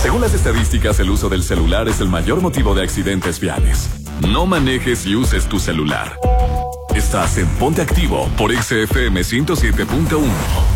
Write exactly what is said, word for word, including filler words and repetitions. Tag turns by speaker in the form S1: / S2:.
S1: Según las estadísticas, el uso del celular es el mayor motivo de accidentes viales. No manejes y uses tu celular. Estás en Ponte Activo por X F M ciento siete punto uno.